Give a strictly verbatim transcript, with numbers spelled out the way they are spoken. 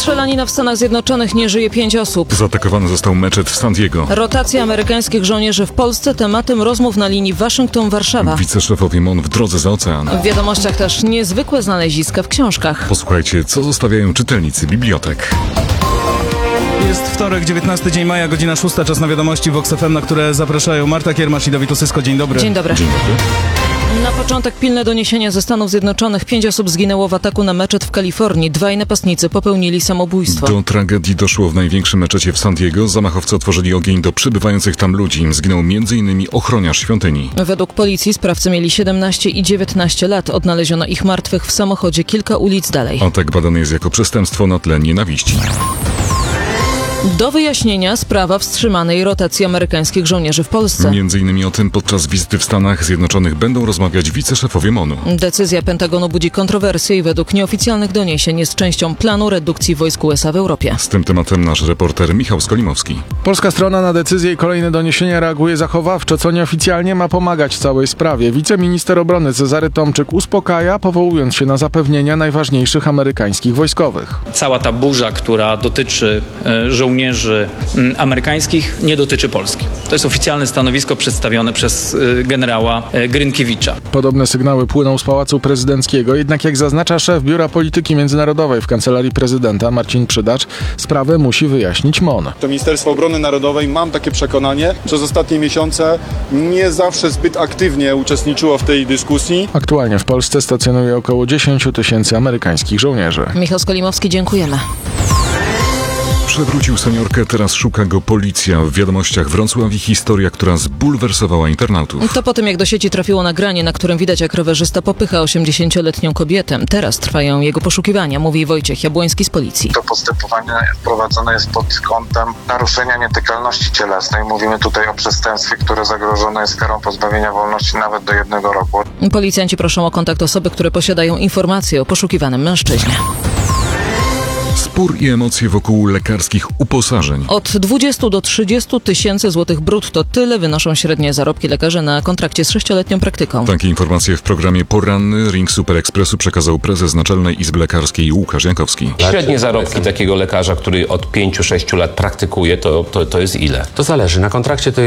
Strzelanina w Stanach Zjednoczonych, nie żyje pięć osób. Zaatakowany został meczet w San Diego. Rotacja amerykańskich żołnierzy w Polsce tematem rozmów na linii Waszyngton-Warszawa. Wiceszefowie M O N w drodze za ocean. W wiadomościach też niezwykłe znaleziska w książkach. Posłuchajcie, co zostawiają czytelnicy bibliotek. Jest wtorek, dziewiętnasty dzień maja, godzina szósta, czas na wiadomości Vox F M, na które zapraszają Marta Kiermasz i Dawid Osysko. Dzień dobry. Dzień dobry. Dzień dobry. Na początek pilne doniesienia ze Stanów Zjednoczonych. Pięć osób zginęło w ataku na meczet w Kalifornii. Dwaj napastnicy popełnili samobójstwo. Do tragedii doszło w największym meczecie w San Diego. Zamachowcy otworzyli ogień do przybywających tam ludzi. Zginął między innymi ochroniarz świątyni. Według policji sprawcy mieli siedemnaście i dziewiętnaście lat. Odnaleziono ich martwych w samochodzie kilka ulic dalej. Atak badany jest jako przestępstwo na tle nienawiści. Do wyjaśnienia sprawa wstrzymanej rotacji amerykańskich żołnierzy w Polsce. Między innymi o tym podczas wizyty w Stanach Zjednoczonych będą rozmawiać wiceszefowie M O N u. Decyzja Pentagonu budzi kontrowersje i według nieoficjalnych doniesień jest częścią planu redukcji wojsk U S A w Europie. Z tym tematem nasz reporter Michał Skolimowski. Polska strona na decyzję i kolejne doniesienia reaguje zachowawczo, co nieoficjalnie ma pomagać całej sprawie. Wiceminister obrony Cezary Tomczyk uspokaja, powołując się na zapewnienia najważniejszych amerykańskich wojskowych. Cała ta burza, która dotyczy e, żołnierzy amerykańskich, nie dotyczy Polski. To jest oficjalne stanowisko przedstawione przez e, generała e, Grynkiewicza. Podobne sygnały płyną z Pałacu Prezydenckiego, jednak jak zaznacza szef Biura Polityki Międzynarodowej w Kancelarii Prezydenta Marcin Przydacz, sprawę musi wyjaśnić M O N. To Ministerstwo Obrony Narodowej, mam takie przekonanie, przez ostatnie miesiące nie zawsze zbyt aktywnie uczestniczyło w tej dyskusji. Aktualnie w Polsce stacjonuje około dziesięć tysięcy amerykańskich żołnierzy. Michał Skolimowski, dziękujemy. Przewrócił seniorkę, teraz szuka go policja. W wiadomościach Wrocław i historia, która zbulwersowała internautów. To po tym, jak do sieci trafiło nagranie, na którym widać, jak rowerzysta popycha osiemdziesięcioletnią kobietę. Teraz trwają jego poszukiwania, mówi Wojciech Jabłoński z policji. To postępowanie prowadzone jest pod kątem naruszenia nietykalności cielesnej. Mówimy tutaj o przestępstwie, które zagrożone jest karą pozbawienia wolności nawet do jednego roku. Policjanci proszą o kontakt osoby, które posiadają informacje o poszukiwanym mężczyźnie. Spór i emocje wokół lekarskich uposażeń. Od dwudziestu do trzydziestu tysięcy złotych brutto, tyle wynoszą średnie zarobki lekarzy na kontrakcie z sześcioletnią praktyką. Takie informacje w programie Poranny Ring Super Expressu przekazał prezes Naczelnej Izby Lekarskiej Łukasz Jankowski. Średnie zarobki takiego lekarza, który od pięciu sześciu lat praktykuje, to, to, to jest ile? To zależy. Na kontrakcie to